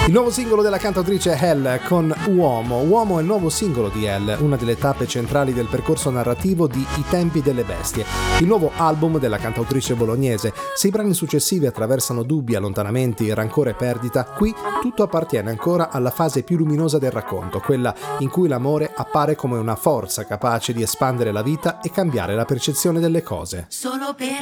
Il nuovo singolo della cantautrice Elle con Uomo. Uomo è il nuovo singolo di Elle, una delle tappe centrali del percorso narrativo di I tempi delle bestie, il nuovo album della cantautrice bolognese. Se i brani successivi attraversano dubbi, allontanamenti, rancore e perdita, qui tutto appartiene ancora alla fase più luminosa del racconto, quella in cui l'amore appare come una forza capace di espandere la vita e cambiare la percezione delle cose. Solo per